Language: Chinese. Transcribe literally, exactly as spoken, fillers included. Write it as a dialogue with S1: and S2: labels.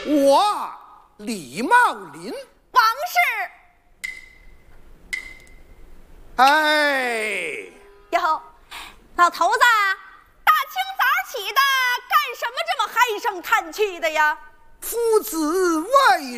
S1: 我李茂林。
S2: 王氏。
S1: 哎，
S2: 哟，老头子，大清早起的，干什么这么唉声叹气的呀？
S1: 夫子外